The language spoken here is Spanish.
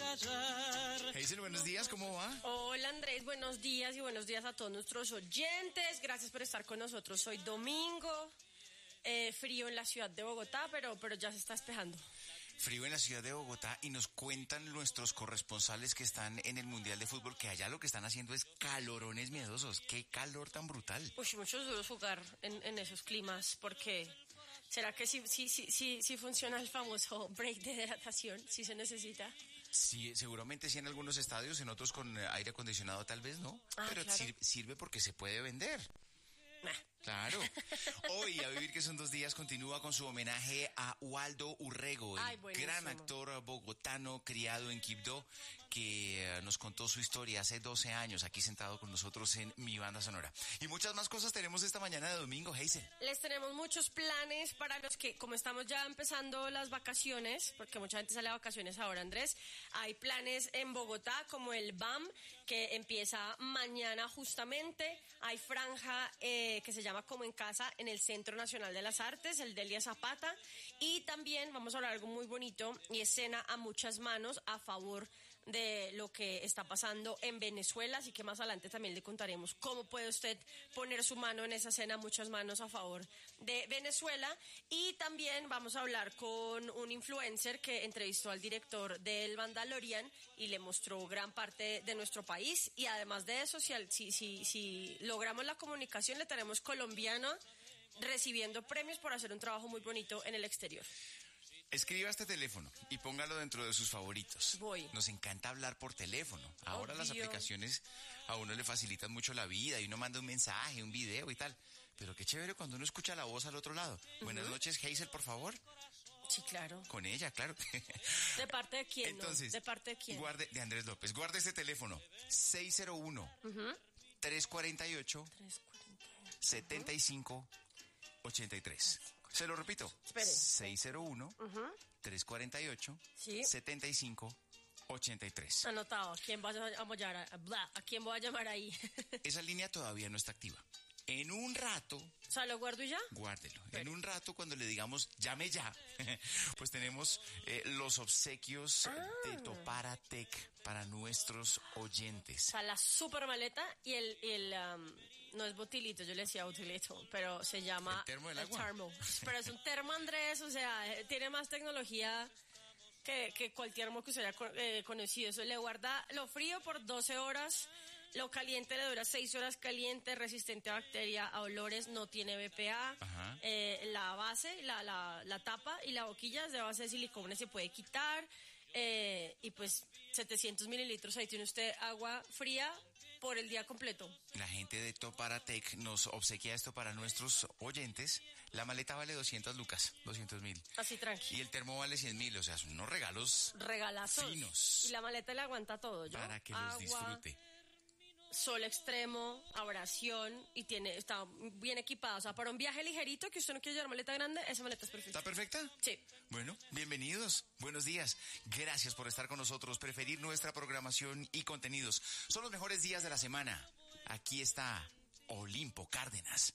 callar. Hazel, buenos días, ¿cómo va? Hola Andrés, buenos días y buenos días a todos nuestros oyentes. Gracias por estar con nosotros hoy domingo. Frío en la ciudad de Bogotá, pero ya se está despejando. Frío en la ciudad de Bogotá y nos cuentan nuestros corresponsales que están en el Mundial de Fútbol que allá lo que están haciendo es calorones miedosos. ¡Qué calor tan brutal! Uy, muchos duros jugar en esos climas porque... ¿Será que sí funciona el famoso break de hidratación? ¿Sí se necesita? Sí, seguramente sí en algunos estadios, en otros con aire acondicionado tal vez no, pero claro. sirve porque se puede vender. Claro. Hoy, a vivir que son 2 días, continúa con su homenaje a Waldo Urrego, el gran actor bogotano criado en Quibdó, que nos contó su historia hace 12 años, aquí sentado con nosotros en Mi Banda Sonora. Y muchas más cosas tenemos esta mañana de domingo, Hazel. Les tenemos muchos planes para los que, como estamos ya empezando las vacaciones, porque mucha gente sale a vacaciones ahora, Andrés, hay planes en Bogotá, como el BAM, que empieza mañana justamente. Hay franja que se llama Como en Casa en el Centro Nacional de las Artes, el Delia Zapata, y también vamos a hablar algo muy bonito y es Cena a Muchas Manos a favor de lo que está pasando en Venezuela, así que más adelante también le contaremos cómo puede usted poner su mano en esa Cena a Muchas Manos a favor de Venezuela. Y también vamos a hablar con un influencer que entrevistó al director del Mandalorian y le mostró gran parte de nuestro país, y además de eso, si logramos la comunicación, le tenemos colombiana recibiendo premios por hacer un trabajo muy bonito en el exterior. Escriba este teléfono y póngalo dentro de sus favoritos. Voy. Nos encanta hablar por teléfono. Ahora las aplicaciones a uno le facilitan mucho la vida y uno manda un mensaje, un video y tal. Pero qué chévere cuando uno escucha la voz al otro lado. Buenas noches, Hazel, por favor. Sí, claro. Con ella, claro. ¿De parte de quién? Entonces, ¿De parte de quién? De Andrés López. Guarde este teléfono. 601-348 7583. Se lo repito. Espere. 601-348-7583. Anotado. ¿A quién voy ¿A quién voy a llamar ahí? Esa línea todavía no está activa. En un rato... O sea, ¿lo guardo ya? Guárdelo. En un rato, cuando le digamos llame ya, pues tenemos los obsequios de Toparatec para nuestros oyentes. O sea, la super maleta y el no es botilito, yo le decía botilito, pero se llama... ¿El termo del agua? Termo. Pero es un termo, Andrés, o sea, tiene más tecnología que cualquier termo que usted haya conocido. Eso le guarda lo frío por 12 horas, lo caliente le dura 6 horas caliente, resistente a bacteria, a olores, no tiene BPA. La base, la tapa y la boquilla es de base de silicona, se puede quitar. Y pues 700 mililitros, ahí tiene usted agua fría por el día completo. La gente de Toparatec nos obsequia esto para nuestros oyentes. La maleta vale 200.000. Así tranqui. Y el termo vale 100.000, o sea, son unos regalazos finos. Y la maleta le aguanta todo, ¿yo? Para que los disfrute. Sol extremo, abrasión, y está bien equipada. O sea, para un viaje ligerito que usted no quiere llevar maleta grande, esa maleta es perfecta. ¿Está perfecta? Sí. Bueno, bienvenidos, buenos días. Gracias por estar con nosotros, preferir nuestra programación y contenidos. Son los mejores días de la semana. Aquí está Olimpo Cárdenas.